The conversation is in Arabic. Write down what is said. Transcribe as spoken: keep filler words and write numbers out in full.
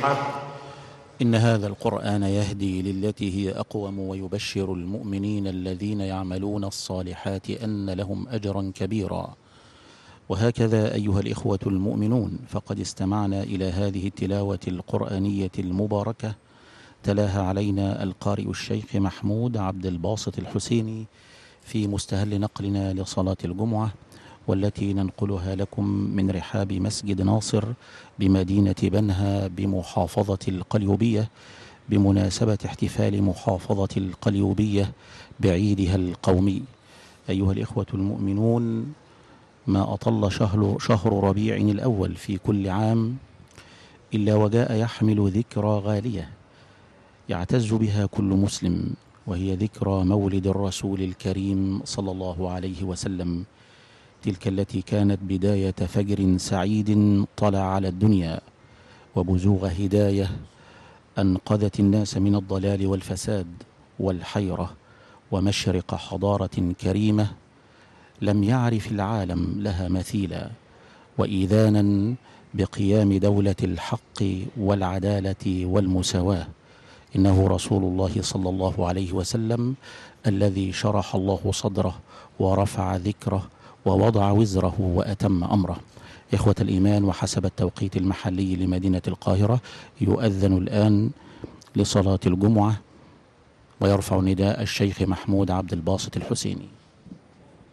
الحق. إن هذا القرآن يهدي للتي هي أقوم ويبشر المؤمنين الذين يعملون الصالحات أن لهم أجرا كبيرا. وهكذا أيها الإخوة المؤمنون، فقد استمعنا إلى هذه التلاوة القرآنية المباركة تلاها علينا القارئ الشيخ محمود عبد الباسط الحسيني في مستهل نقلنا لصلاة الجمعة، والتي ننقلها لكم من رحاب مسجد ناصر بمدينة بنها بمحافظة القليوبية بمناسبة احتفال محافظة القليوبية بعيدها القومي. أيها الإخوة المؤمنون، ما أطل شهر, شهر ربيع الأول في كل عام إلا وجاء يحمل ذكرى غالية يعتز بها كل مسلم، وهي ذكرى مولد الرسول الكريم صلى الله عليه وسلم، تلك التي كانت بداية فجر سعيد طلع على الدنيا، وبزوغ هداية أنقذت الناس من الضلال والفساد والحيرة، ومشرق حضارة كريمة لم يعرف العالم لها مثيلا، وإيذانا بقيام دولة الحق والعدالة والمساواة. إنه رسول الله صلى الله عليه وسلم الذي شرح الله صدره ورفع ذكره ووضع وزره وأتم أمره. إخوة الإيمان، وحسب التوقيت المحلي لمدينة القاهرة يؤذن الآن لصلاة الجمعة، ويرفع نداء الشيخ محمود عبد الباسط الحسيني.